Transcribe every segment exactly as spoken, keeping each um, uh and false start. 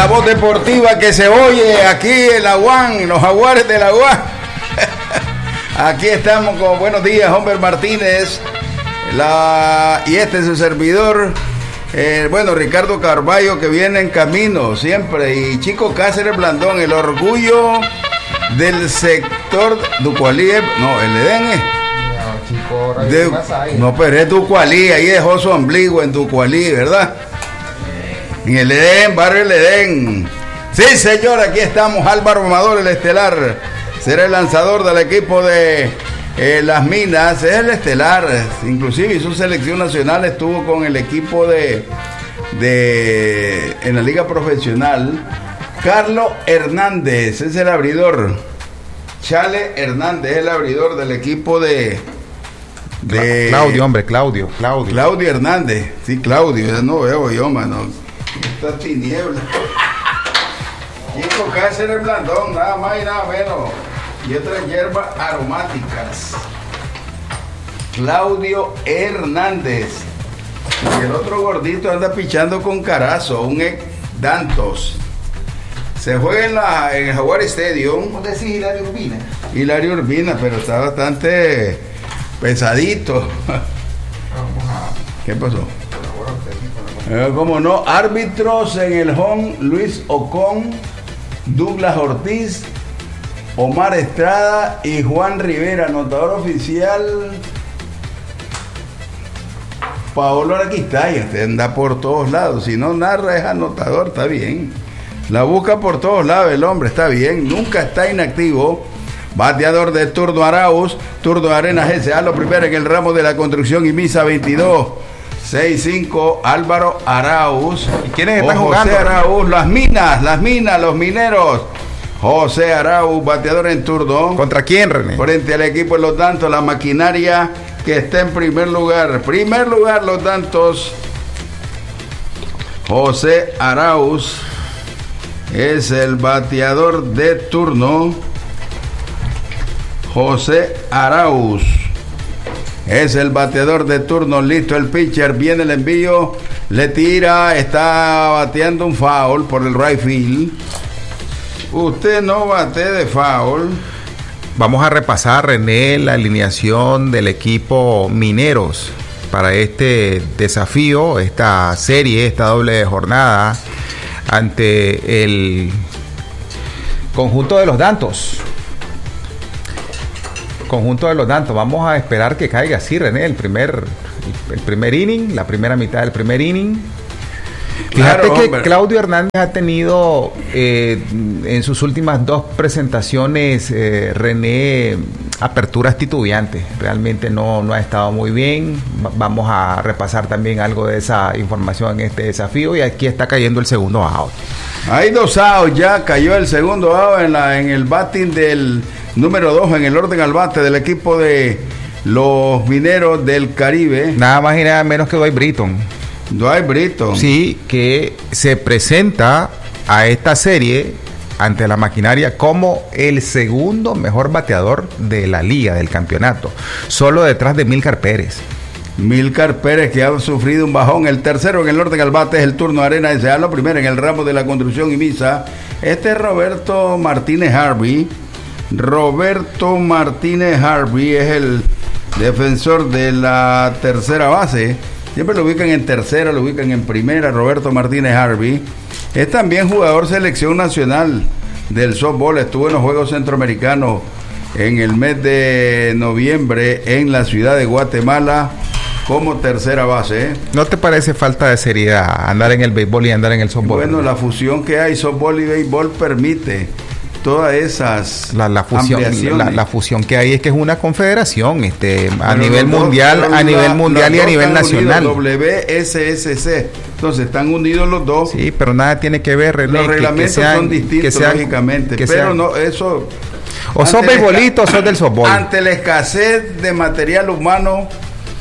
la voz deportiva que se oye aquí en la U A N, los jaguares de la U A N. Aquí estamos con buenos días, Humber Martínez, la, y este es su servidor, eh, bueno, Ricardo Carballo, que viene en camino siempre, y Chico Cáceres Blandón, el orgullo del sector Ducualí, no, el Edén es. De, no, pero es Ducualí, ahí dejó su ombligo en Ducualí, ¿verdad? En el Edén, barrio El Edén. Sí, señor, aquí estamos, Álvaro Amador, el estelar. Será el lanzador del equipo de eh, Las Minas, es el estelar, inclusive hizo selección nacional, estuvo con el equipo de, de en la liga profesional. Carlos Hernández es el abridor. Chale Hernández es el abridor del equipo de, de Claudio, hombre, Claudio, Claudio. Claudio Hernández, sí, Claudio, no veo yo, mano. Esta tiniebla. Chico Cáceres Blandón, nada más y nada menos. Y otras hierbas aromáticas. Claudio Hernández. Y el otro gordito anda pichando con Carazo, un ex Dantos. Se juega en, la, en el Jaguar Stadium. ¿Cómo decís Hilario Urbina? Hilario Urbina, pero está bastante pesadito. ¿Qué pasó? Eh, como no, árbitros en el home: Luis Ocon, Douglas Ortiz, Omar Estrada y Juan Rivera. Anotador oficial, Paolo Araquistaya. Usted anda por todos lados. Si no narra es anotador, está bien. La busca por todos lados el hombre, está bien. Nunca está inactivo. Bateador de Turno Arauz, Turno Arenas S A, lo primero en el ramo de la construcción y Misa veintidós. seis cinco, Álvaro Arauz. ¿Y quiénes están jugando? José Arauz, las minas, las minas, los mineros. José Arauz, bateador en turno. ¿Contra quién, René? Frente al equipo de Los Dantos, la maquinaria que está en primer lugar. Primer lugar, Los Dantos. José Arauz es el bateador de turno. José Arauz es el bateador de turno. Listo el pitcher, viene el envío, le tira, está bateando un foul por el right field. Usted no bate de foul. Vamos a repasar, René, la alineación del equipo Mineros para este desafío, esta serie, esta doble jornada ante el conjunto de los Dantos. Conjunto de los Dantos. Vamos a esperar que caiga así, René, el primer, el primer inning, la primera mitad del primer inning. Fíjate claro, que hombre. Claudio Hernández ha tenido eh, en sus últimas dos presentaciones, eh, René, aperturas titubeantes. Realmente no, no ha estado muy bien. Vamos a repasar también algo de esa información en este desafío. Y aquí está cayendo el segundo out. Hay dos outs, ya cayó el segundo out en, la, en el batting del número dos, en el orden al bate del equipo de los Mineros del Caribe. Nada más y nada menos que Dwight Britton. Dwight Britton. Sí, que se presenta a esta serie ante la maquinaria como el segundo mejor bateador de la liga, del campeonato, solo detrás de Milcar Pérez. Milcar Pérez, que ha sufrido un bajón. El tercero en el orden al bate es el Turno Arena S A, lo primero en el ramo de la construcción y Misa. Este es Roberto Martínez Harvey. Roberto Martínez Harvey es el defensor de la tercera base. Siempre lo ubican en tercera, lo ubican en primera. Roberto Martínez Harvey es también jugador selección nacional del softball. Estuvo en los Juegos Centroamericanos en el mes de noviembre en la ciudad de Guatemala como tercera base. ¿eh? ¿No te parece falta de seriedad andar en el béisbol y andar en el softball? Bueno, la fusión que hay softball y béisbol permite todas esas la, la fusión la, la fusión que hay es que es una confederación este a pero nivel mundial dos, a nivel mundial y a nivel nacional. W S S C, entonces están unidos los dos. Sí, pero nada tiene que ver, René, los reglamentos que, que sean, son distintos, que sean, lógicamente, que pero sean, no eso o sos beisbolista o sos del softball. Ante la escasez de material humano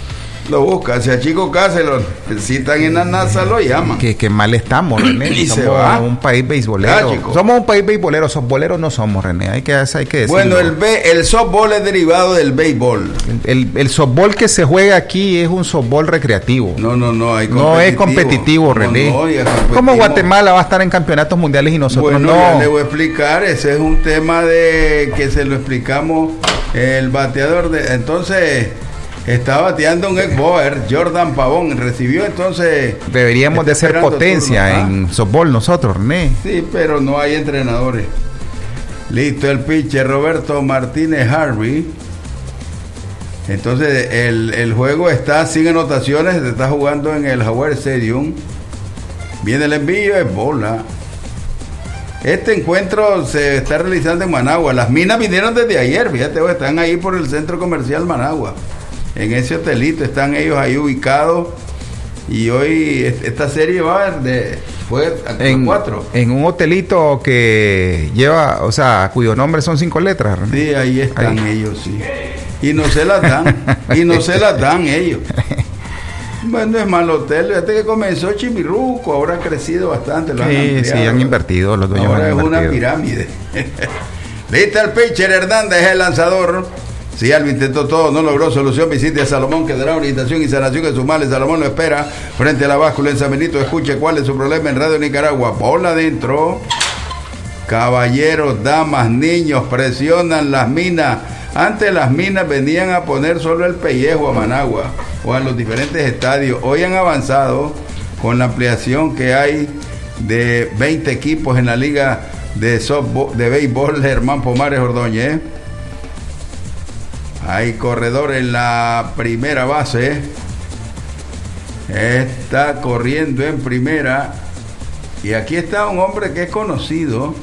Lo busca, si a Chico Cáceres si están en la NASA lo llaman. Que, que mal estamos, René. Y somos se va. un país beisbolero. Ya, somos un país beisbolero, softboleros no somos, René. Hay que, hay que decirlo. Bueno, el, be, el softball es derivado del béisbol. El, el, el softball que se juega aquí es un softball recreativo. No, no, no. Hay no es competitivo, René. No, no, ¿cómo Guatemala va a estar en campeonatos mundiales y nosotros bueno, no? Ya le voy a explicar. Ese es un tema de que se lo explicamos el bateador. de Entonces... Está bateando un ex-boer, Jordan Pavón, recibió entonces... Deberíamos de ser potencia turno, en softball nosotros, René. Sí, pero no hay entrenadores. Listo el pitcher, Roberto Martínez Harvey. Entonces el, el juego está sin anotaciones, se está jugando en el Jaguar Stadium. Viene el envío, es bola. Este encuentro se está realizando en Managua. Las minas vinieron desde ayer, fíjate, están ahí por el centro comercial Managua. En ese hotelito están ellos ahí ubicados y hoy esta serie va de fue en cuatro en un hotelito que lleva, o sea, cuyo nombre son cinco letras, ¿no? Sí, ahí están ahí. Ellos, sí. Y no se las dan, y no se las dan ellos. Bueno, es mal hotel, fíjate que comenzó Chimirruco, ahora ha crecido bastante. Lo sí, han sí, han invertido, los dueños ahora han es invertido. Una pirámide. Listo el pitcher, Hernández el lanzador. Si Alba intentó todo, no logró solución, visite a Salomón, que dará orientación y sanación de sus males. Salomón lo espera frente a la báscula en San Benito. Escuche cuál es su problema en Radio Nicaragua. Bola adentro. Caballeros, damas, niños, presionan las minas. Antes las minas venían a poner solo el pellejo a Managua o a los diferentes estadios. Hoy han avanzado con la ampliación que hay de veinte equipos en la liga de softball, de béisbol Germán Pomares Ordóñez. Hay corredor en la primera base. Está corriendo en primera. Y aquí está un hombre que es conocido.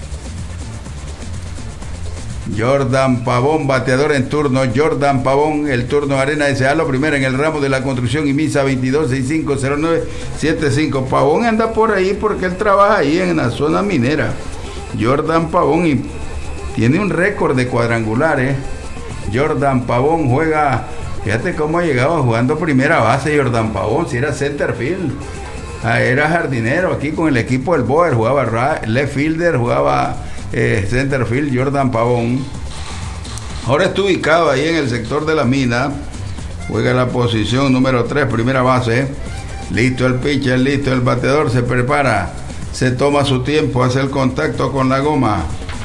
Jordan Pavón, bateador en turno. Jordan Pavón, el turno Arena S A, lo primero en el ramo de la construcción y misa veintidós sesenta y cinco cero nueve setenta y cinco. Pavón anda por ahí porque él trabaja ahí en la zona minera. Jordan Pavón y tiene un récord de cuadrangulares. Jordan Pavón juega, fíjate cómo ha llegado jugando primera base. Jordan Pavón, si era centerfield, ah, era jardinero aquí con el equipo del Boer, jugaba left fielder, jugaba eh, centerfield. Jordan Pavón ahora está ubicado ahí en el sector de la mina, juega la posición número tres, primera base. Listo el pitcher, listo el bateador, se prepara, se toma su tiempo, hace el contacto con la goma.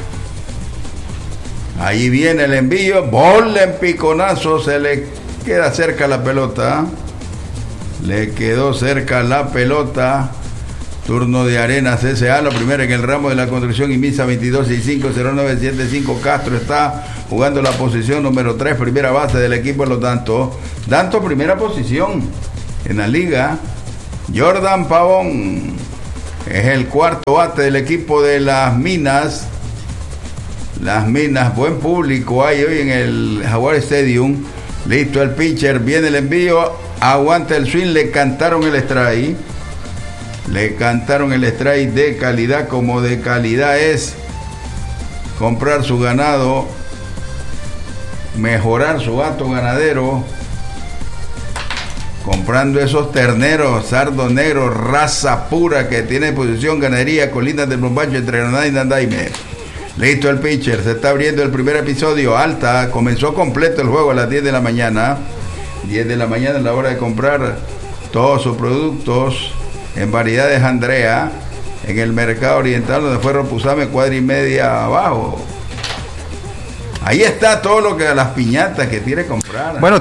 Ahí viene el envío, bola en piconazo, se le queda cerca la pelota, le quedó cerca la pelota. Turno de Arenas S A, lo primero en el ramo de la construcción y misa veintidós sesenta y cinco cero nueve setenta y cinco. Castro está jugando la posición número tres, primera base del equipo de los Dantos. Dantos, primera posición en la liga. Jordan Pavón es el cuarto bate del equipo de las Minas. Las Minas, buen público hay hoy en el Jaguar Stadium. Listo el pitcher, viene el envío, aguanta el swing, le cantaron el strike. Le cantaron el strike de calidad, como de calidad es comprar su ganado, mejorar su hato ganadero, comprando esos terneros, sardo negro, raza pura que tiene posición ganadería, colinas del Bombacho entre Granada y Nandaime. Listo el pitcher, se está abriendo el primer episodio. Alta, comenzó completo el juego a las diez de la mañana. diez de la mañana es la hora de comprar todos sus productos en variedades Andrea, en el mercado oriental donde fue Ropuzame, cuadra y media abajo. Ahí está todo lo que las piñatas que quiere comprar. Bueno,